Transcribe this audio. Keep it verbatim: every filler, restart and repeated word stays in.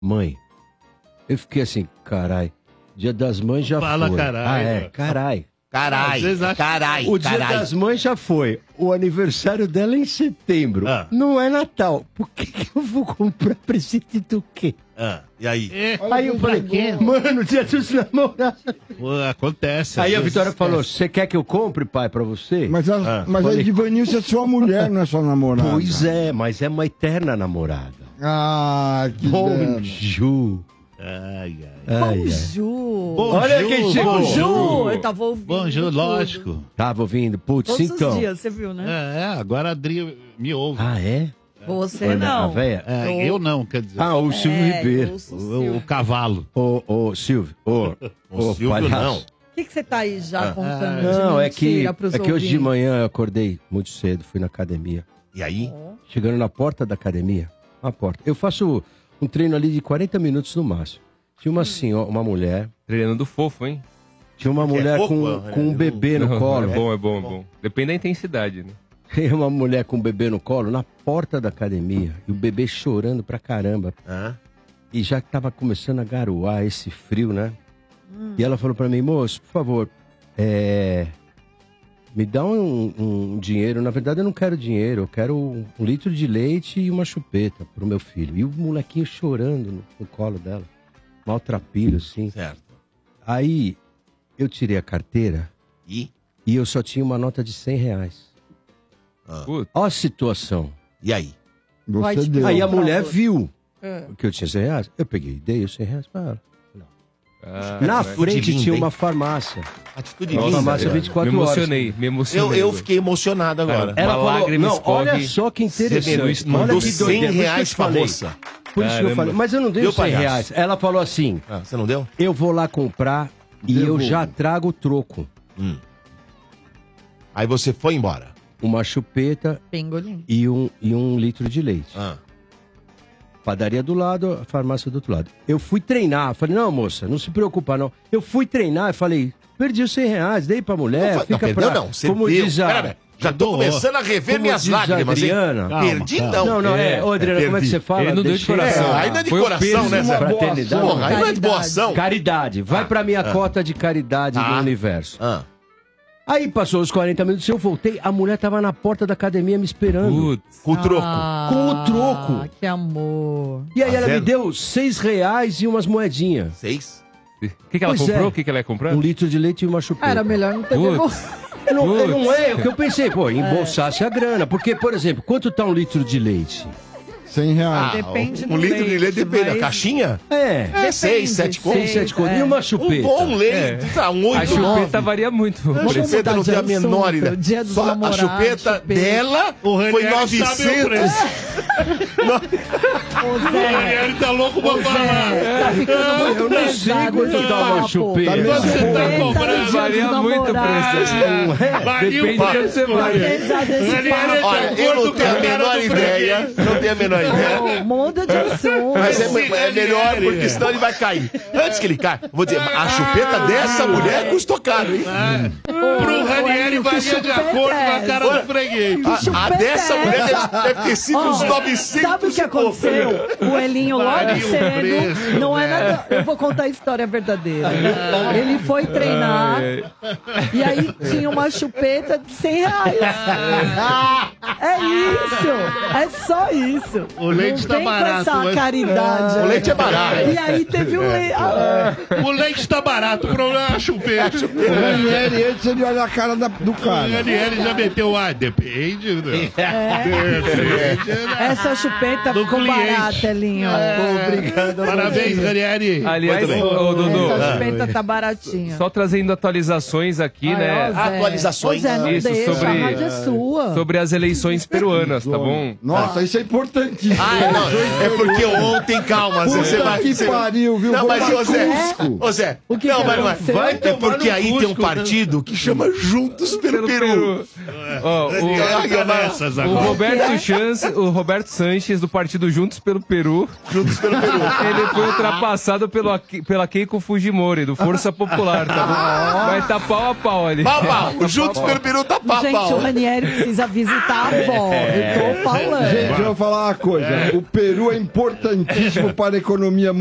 mãe. Eu fiquei assim, carai, Dia das Mães já Fala foi. carai, Ah, é, mano. carai. Carai, carai, O Dia carai. das Mães já foi. O aniversário dela é em setembro. Ah. Não é Natal. Por que, que eu vou comprar presente do quê? Ah, e aí? É, Aí eu falei, mano, Dia dos Namorados. pô, acontece. Aí a às vezes Vitória falou, esquece. você quer que eu compre, pai, pra você? Mas, a, Ah, mas a falei- Edvanilson é sua mulher, não é sua namorada. Pois é, mas é uma eterna namorada. Ah, que dano. Bonjour. Ai, ai. Ai, ai. Bonjour. Olha quem chegou. Bonjour. Eu tava ouvindo. Bonjour, tudo. lógico. Tava ouvindo, putz, Todos então. os dias, você viu, né? É, é, agora a Adri me ouve. Ah, é? Você Olha, não. a véia. É, eu não, quer dizer. Ah, o Silvio É, Ribeiro. eu sou o, Silvio. o cavalo. Ô, ô, Silvio. Ô, ô, Silvio palhaço. não. O que, que você tá aí já contando de Não, é que, mentira pros é que hoje de ouvintes? manhã eu acordei muito cedo, fui na academia. E aí? Chegando na porta da academia, na porta. Eu faço um treino ali de quarenta minutos no máximo. Tinha uma senhora, uma mulher, Treinando fofo, hein? tinha uma mulher pouco, com, é, com um eu- bebê no Não, colo. É bom, é bom, é bom. Depende da intensidade, né? Tinha uma mulher com um bebê no colo na porta da academia. E o bebê chorando pra caramba. Ah, E já tava começando a garoar esse frio, né? E ela falou pra mim, moço, por favor, é... me dá um, um dinheiro. Na verdade, eu não quero dinheiro. Eu quero um, um litro de leite e uma chupeta pro meu filho. E o molequinho chorando no, no colo dela. Maltrapilho, assim. certo. Aí, eu tirei a carteira E? e eu só tinha uma nota de cem reais. Putz. Ó a situação. E aí? Vai Você te deu. Aí a Comprador. mulher viu É. que eu tinha cem reais. Eu peguei, dei os cem reais pra ela. Ah, Na mas- frente linda, tinha hein? uma farmácia. Atitude Nossa, linda. farmácia cara. vinte e quatro me horas. emocionei, me Eu, emocionei. eu fiquei emocionado agora. Cara, Ela Uma falou, lágrima não, escorre. olha só que Você interessante. mandou Olha que cem doideira. Por isso que eu reais te pra falei. moça. Por isso que eu Caramba. falei. Mas eu não dei Deu, os cem palhaço? reais. Ela falou assim, Ah, você não deu? eu vou lá comprar e eu Devolvo. já trago o troco. Aí você foi embora. Uma chupeta Pingolim. e um, e um litro de leite. Ah. Padaria do lado, a farmácia do outro lado. Eu fui treinar. Falei, não, moça, não se preocupa, não. Eu fui treinar e falei, perdi os cem reais, dei pra mulher. Não, fica não, perdeu pra... não. Você como deu. diz a... Pera, pera. Já tô Doou. começando a rever Como minhas diz a lágrimas, hein? Adriana. Calma, Perdi calma. não. Não, não, é. É, Ô, Adriana, é, como é que perdi. você fala? Ele não deu de Deixa eu- coração. É, aí não é de Foi o coração, peso né, de Zé? uma fraternidade. Porra, aí não é de Caridade. boação. Caridade. Vai pra minha cota de caridade Ah. do universo. Ah. Aí passou os quarenta minutos, eu voltei, a mulher tava na porta da academia me esperando. Putz. Com o troco. Ah, Com o troco. Que amor. E aí Tá ela me vendo? deu seis reais e umas moedinhas. Seis? O que, que ela Pois comprou? é. O que, que ela ia comprar? Um litro de leite e uma chupeta. Era melhor não ter Putz. devolvido. Eu não, eu Putz. não é o que eu pensei, pô, embolsasse a grana. Porque, por exemplo, quanto tá um litro de leite? cem reais. Depende um do litro de leite, leite depende. mas- A caixinha? É. É seis, sete seis, contos. Seis, sete contos. é. E uma Um chupeta? bom leite. Tá, um A oito, chupeta nove. varia muito. A Vamos chupeta mudar não de tem a menor assunto. ideia. Dia dos Só a namorados, chupeta chupeta. dela O Ranieri foi sabe o novecentos. preço. Ô, O Zé, Ranieri tá louco pra falar. Zé, tá ficando muito Eu não sei pesado quanto esse tá uma papo. chupeta. Tá Quanto você tá Chupeta no comprando? dia Varia dos muito o namorados. preço. Não é? Varia Depende o de onde você Tá vai. pesado esse Ranieri papo. é Olha, eu não tenho a menor ideia. Não tenho a menor ideia. Ô, muda de assunto. Mas é, Esse é melhor, Ranieri. porque senão ele vai cair. Antes que ele caia, vou dizer, a chupeta dessa mulher custou caro, hein? Pro Ranieri Ô, que varia de chupeta acordo é com a cara essa? do freguês. A, a chupeta dessa é mulher essa? deve, deve ter sido Ó, uns novecentos. sabe o que e pouco. aconteceu? O Elinho logo Varia o cedo. preço, Não é né? nada. Eu vou contar a história verdadeira. Ele foi treinar e aí tinha uma chupeta de cem reais. É isso. É só isso. O leite Não tá vem barato, com essa mas- caridade. O leite é barato. E aí teve o leite. Ah, O leite tá barato, o problema é a chupeta. O Ranieri, ele você olha a cara da- do O cara. Ranieri já meteu, ah, depende. Né? Depende, né? essa chupeta Do ficou cliente. barata, Elinho. Obrigado. Parabéns, Ranieri. Aliás, Muito bem. ô, ô, Dodô, Essa chupeta tá baratinha. só trazendo atualizações aqui, Ai, né? ó, Zé. Atualizações. Ô, Zé, não Isso, deixa, sobre- a rádio é sua. Sobre as eleições peruanas, tá bom? Nossa, isso é importantíssimo. Ah, é, não, é porque ontem, calma, Zé, você Puta vai... que você- pariu, viu? Não, Vou mas, pra ô Zé, Cusco. ô Zé, O que não, que mas não é. aconteceu? Vai, é tomar porque no aí tem um Cusco, partido que chama Juntos pelo, Peru. Ó, o, Ranieri tá nessas o agora. Roberto Chance, o Roberto Sanches, do partido Juntos pelo Peru, Juntos pelo Peru. ele foi ultrapassado pelo, Aki- pela Keiko Fujimori, do Força Popular, tá bom? Vai tá pau a pau ali. Pau, pau. O Juntos pelo Peru tá pau, Gente, o pau. Ranieri precisa visitar a avó. Eu tô falando. Gente, eu vou falar uma coisa. O Peru é importantíssimo para a economia